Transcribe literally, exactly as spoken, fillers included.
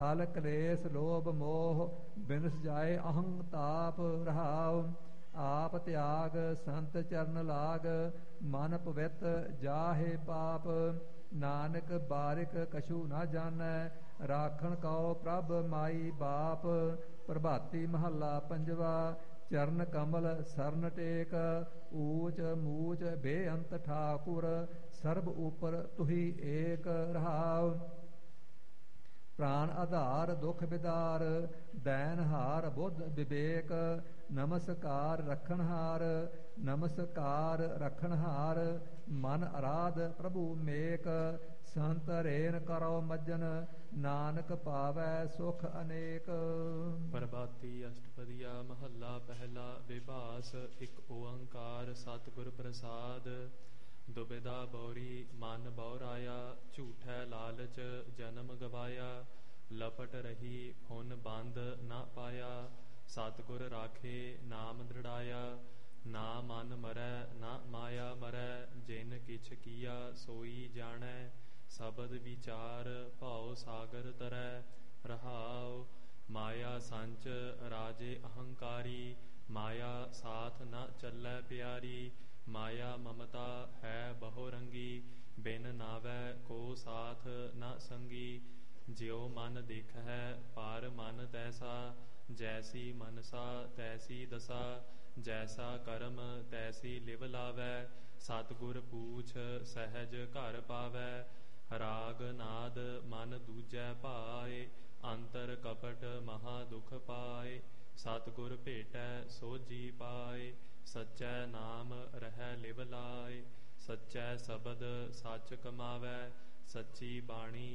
ਕਾਲ ਕਲੇਸ਼ ਲੋਭ ਮੋਹ ਬਿਨਸ ਜਾਏ ਅਹੰ ਤਾਪ ਰਹਾਉ। ਆਪ ਤਿਆਗ ਸੰਤ ਚਰਨ ਲਾਗ ਮਨ ਪਵਿੱਤ ਜਾਹੇ ਪਾਪ। ਨਾਨਕ ਬਾਰਿਕ ਕਛੂ ਨਾ ਜਾਣੈ ਰਾਖਣ ਕਉ ਪ੍ਰਭ ਮਾਈ ਬਾਪ। ਪ੍ਰਭਾਤੀ ਮਹੱਲਾ ਪੰਜਵਾ। ਚਰਨ ਕਮਲ ਸਰਨ ਟੇਕ ਊਚ ਮੂਚ ਬੇਅੰਤ ਠਾਕੁਰ। ਸਰਬ ਉਪਰ ਤੁਹੀ ਏਕ ਰਹਾਉ। ਪ੍ਰਾਨ ਆਧਾਰ ਦੁਖ ਬਿਦਾਰ ਦੈਨ ਹਾਰ ਬੁੱਧ ਵਿਵੇਕ। ਨਮਸਕਾਰ ਰਖਣ ਹਾਰ ਨਮਸਕਾਰ ਰਖਣ ਹਾਰ ਮਨ ਅਰਾਧ ਪ੍ਰਭੂ ਮੇਕ। ਸੰਤ ਰੇਨ ਕਰੋ ਮੱਜਨ ਨਾਨਕ ਪਾਵੈ ਸੁਖ ਅਨੇਕ। ਪ੍ਰਭਾਤੀ ਅਸ਼ਟਪਦੀਆ ਮਹੱਲਾ ਪਹਿਲਾ। ਵਿਭਾਸ ਇੱਕ ਓੰਕਾਰ ਸਤਿਗੁਰ ਪ੍ਰਸਾਦ। ਦੁਬਿਧਾ ਬੌਰੀ ਮਨ ਬਉਰਾਇਆ ਝੂਠੈ ਲਾਲਚ ਜਨਮ ਗਵਾਇਆ। ਲਪਟ ਰਹੀ ਫੁਨ ਬੰਦ ਨਾ ਪਾਇਆ ਸਤਿਗੁਰ ਰਾਖੇ ਨਾਮ ਦ੍ਰਿੜਾਇਆ। ਨਾ ਮਨ ਮਰੈ ਨਾ ਮਾਇਆ ਮਰੈ ਜਿਨ ਕਿਛ ਕੀਆ ਸੋਈ ਜਾਣੈ। ਸ਼ਬਦ ਵਿਚਾਰ ਭਉ ਸਾਗਰ ਤਰੈ ਰਹਾਉ। ਮਾਇਆ ਸੰਚ ਰਾਜੇ ਅਹੰਕਾਰੀ ਮਾਇਆ ਸਾਥ ਨ ਚੱਲੈ ਪਿਆਰੀ। ਮਾਇਆ ਮਮਤਾ ਹੈ ਬਹੁ ਰੰਗੀ ਬਿਨ ਨਾਵੈ ਕੋ ਸਾਥ ਨ ਸੰਗੀ। ਜਿਉ ਮਨ ਦੇਖੈ ਪਰ ਮਨ ਤੈਸਾ ਜੈਸੀ ਮਨਸਾ ਤੈਸੀ ਦਸਾ। ਜੈਸਾ ਕਰਮ ਤੈਸੀ ਲਿਵ ਲਾਵੈ ਸਤਿਗੁਰ ਪੂਛ ਸਹਿਜ ਘਰ ਪਾਵੈ। ਰਾਗ ਨਾਦ ਮਨ ਦੂਜੈ ਭਾਏ ਅੰਤਰ ਕਪਟ ਮਹਾ ਦੁਖ ਪਾਏ। ਸਤਿਗੁਰ ਭੇਟੈ ਸੋਝੀ ਪਾਏ ਸਚੈ ਨਾਮ ਰਹਿ ਲਿਵ ਲਾਏ। ਸਚੈ ਸ਼ਬਦ ਸੱਚ ਕਮਾਵੈ ਸੱਚੀ ਬਾਣੀ